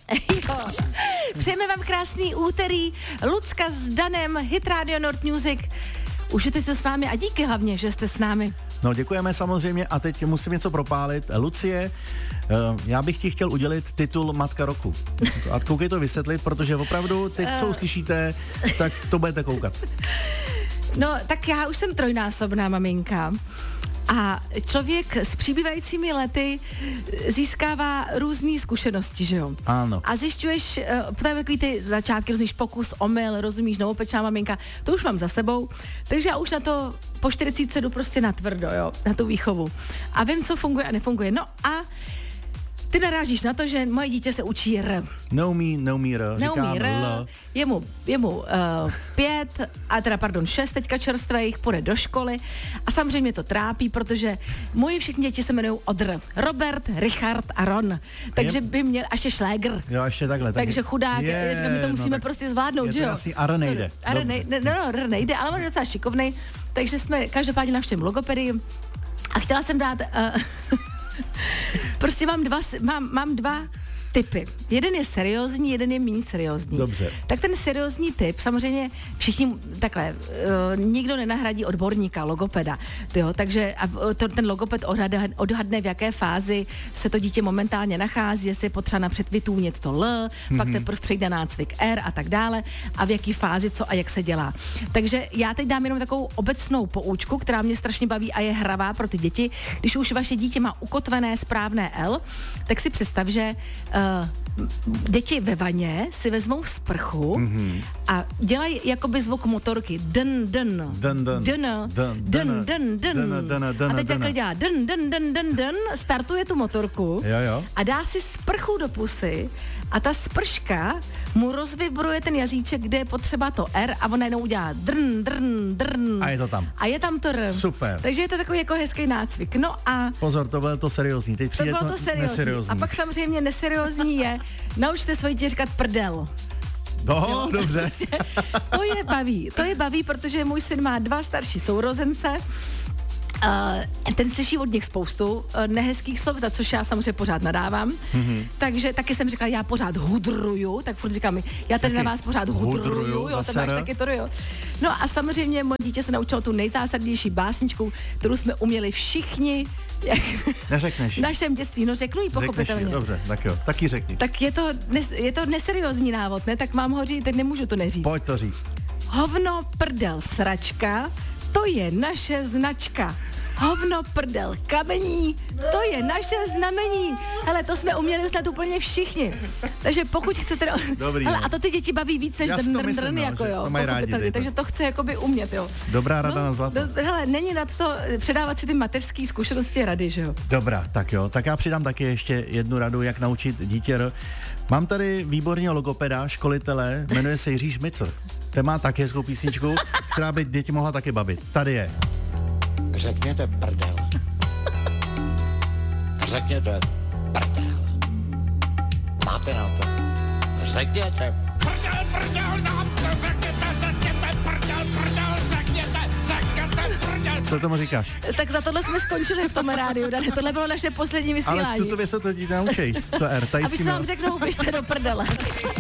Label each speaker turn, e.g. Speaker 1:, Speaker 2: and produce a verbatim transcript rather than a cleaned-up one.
Speaker 1: Jo. Přejeme vám krásný úterý. Lucka s Danem, Hit Radio Nord Music. Užijte si to s námi a díky hlavně, že jste s námi.
Speaker 2: No děkujeme samozřejmě a teď musím něco propálit. Lucie, já bych ti chtěl udělit titul Matka roku. A koukej to vysvětlit, protože opravdu teď, co uslyšíte, tak to budete koukat.
Speaker 1: No, tak já už jsem trojnásobná maminka. A člověk s přibývajícími lety získává různé zkušenosti, že jo?
Speaker 2: Ano.
Speaker 1: A zjišťuješ, uh, takový ty začátky, rozumíš pokus, omyl, rozumíš, novopečná maminka, to už mám za sebou, takže já už na to po čtyřicítce jdu prostě natvrdo, jo, na tu výchovu. A vím, co funguje a nefunguje. No a ty narážíš na to, že moje dítě se učí R.
Speaker 2: Neumí, neumí R, říkám
Speaker 1: neumí R,
Speaker 2: L.
Speaker 1: je mu, je mu uh, pět, a teda pardon, šest teďka čerstvejch, půjde do školy a samozřejmě to trápí, protože moje všechny děti se jmenují od R. Robert, Richard a Ron. Takže by měl, až je Šlégr.
Speaker 2: Jo, ještě takhle. Tak
Speaker 1: takže chudák,
Speaker 2: je,
Speaker 1: říkám, my to musíme
Speaker 2: no,
Speaker 1: prostě zvládnout,
Speaker 2: je
Speaker 1: že
Speaker 2: to
Speaker 1: jo?
Speaker 2: asi a R nejde.
Speaker 1: A R nejde, no, no, R nejde, ale on je docela šikovnej, takže jsme každopádně navštívili logopedii a chtěla jsem dát... Uh, prostě mám dva, mám, mám dva typy. Jeden je seriózní, jeden je méně seriózní.
Speaker 2: Dobře.
Speaker 1: Tak ten seriózní typ, samozřejmě všichni takhle, uh, nikdo nenahradí odborníka, logopeda, jo, takže a to, ten logoped odhadne, odhadne, v jaké fázi se to dítě momentálně nachází, jestli je potřeba napřed vytůnit to L, mm-hmm. pak teprve přejde nácvik R a tak dále a v jaký fázi co a jak se dělá. Takže já teď dám jenom takovou obecnou poučku, která mě strašně baví a je hravá pro ty děti. Když už vaše dítě má ukotvené správné L, tak si představ, že uh, děti ve vaně si vezmou sprchu mm-hmm. a dělají jakoby zvuk motorky. Dn, dn,
Speaker 2: dn, dn,
Speaker 1: dn, dn, dn, dn. A teď takhle dělá dn, dn, dn, dn, dn, startuje tu motorku
Speaker 2: jo, jo.
Speaker 1: a dá si sprchu do pusy a ta sprška mu rozvibruje ten jazyček, kde je potřeba to R a on najednou udělá drn, drn, drn.
Speaker 2: A je to tam.
Speaker 1: A je tam to R.
Speaker 2: Super.
Speaker 1: Takže je to takový jako hezký nácvik. No a...
Speaker 2: Pozor, to bylo to seriózní. Teď
Speaker 1: to bylo to, to seriózní. Neseriózní. A pak samozřejmě neseriózní je, naučte svoje dítě říkat prdel.
Speaker 2: No,
Speaker 1: jo,
Speaker 2: dobře.
Speaker 1: To je baví, to je baví, protože můj syn má dva starší sourozence. Uh, ten slyší od nich spoustu uh, nehezkých slov, za což já samozřejmě pořád nadávám. Mm-hmm. Takže taky jsem říkala, já pořád hudruju, tak furt říkám, já tady taky na vás pořád hudruju, hudruju jo, to máš taky to, jo. No a samozřejmě moje dítě se naučilo tu nejzásadnější básničku, kterou jsme uměli všichni. Jak
Speaker 2: Neřekneš.
Speaker 1: V našem dětství, no řeknu ji pochopitelně.
Speaker 2: Řekneš, dobře, tak jo, taky řekni.
Speaker 1: Tak je to, nes, je to neseriózní návod, ne? Tak mám ho říct, teď nemůžu to neříct.
Speaker 2: Pojď to říct.
Speaker 1: Hovno, prdel, sračka, to je naše značka. Hovno, prdel, kamení, to je naše znamení. Hele, to jsme uměli usnat úplně všichni. Takže pokud chcete...
Speaker 2: Dobrý,
Speaker 1: hele,
Speaker 2: no.
Speaker 1: a to ty děti baví víc než drn, drn, drn, jako jo.
Speaker 2: To mají rádi,
Speaker 1: takže to chce jakoby umět, jo.
Speaker 2: Dobrá rada
Speaker 1: no,
Speaker 2: na zlato.
Speaker 1: No, hele, není nad to předávat si ty mateřské zkušenosti rady, že jo.
Speaker 2: Dobrá, tak jo. Tak já přidám taky ještě jednu radu, jak naučit dítě. Mám tady výborného logopeda, školitele, jmenuje se Jiří Šmicr. Ten má taky hezkou písničku, která by děti mohla taky bavit. Tady je.
Speaker 3: Řekněte prdel. Řekněte prdel. Máte na to. Řekněte prdel, prdel, nám to řekněte, řekněte prdel, prdel, řekněte, řekněte prdel.
Speaker 2: Co tomu říkáš?
Speaker 1: Tak za tohle jsme skončili v tom rádiu, Dane. Tohle bylo naše poslední vysílání.
Speaker 2: Ale tuto věc se to dítě naučej. To R, tady
Speaker 1: aby se vám řeknou, běžte do prdele.